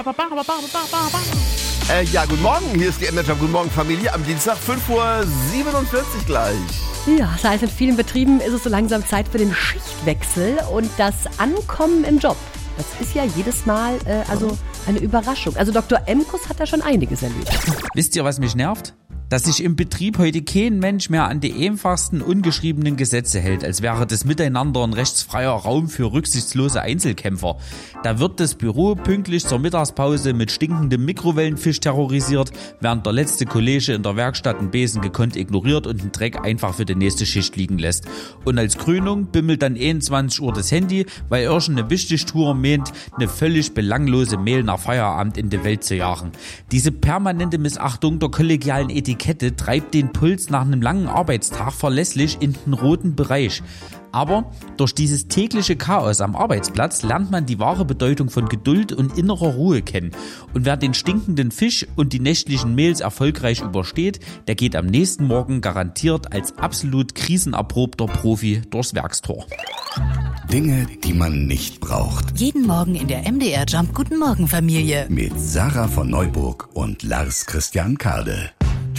Ja, guten Morgen, hier ist die MDR Guten Morgen Familie am Dienstag, 5:47 Uhr gleich. Ja, das heißt, in vielen Betrieben ist es so langsam Zeit für den Schichtwechsel und das Ankommen im Job. Das ist ja jedes Mal eine Überraschung. Also Dr. Emkus hat da schon einiges erlebt. Wisst ihr, was mich nervt? Dass sich im Betrieb heute kein Mensch mehr an die einfachsten ungeschriebenen Gesetze hält, als wäre das Miteinander ein rechtsfreier Raum für rücksichtslose Einzelkämpfer. Da wird das Büro pünktlich zur Mittagspause mit stinkendem Mikrowellenfisch terrorisiert, während der letzte Kollege in der Werkstatt einen Besen gekonnt ignoriert und den Dreck einfach für die nächste Schicht liegen lässt. Und als Krönung bimmelt dann 21 Uhr das Handy, weil irgendeine Wichtigtour meint, eine völlig belanglose Mail nach Feierabend in die Welt zu jagen. Diese permanente Missachtung der kollegialen Etikette treibt den Puls nach einem langen Arbeitstag verlässlich in den roten Bereich. Aber durch dieses tägliche Chaos am Arbeitsplatz lernt man die wahre Bedeutung von Geduld und innerer Ruhe kennen. Und wer den stinkenden Fisch und die nächtlichen Mails erfolgreich übersteht, der geht am nächsten Morgen garantiert als absolut krisenerprobter Profi durchs Werkstor. Dinge, die man nicht braucht. Jeden Morgen in der MDR Jump Guten Morgen Familie. Mit Sarah von Neuburg und Lars Christian Kade.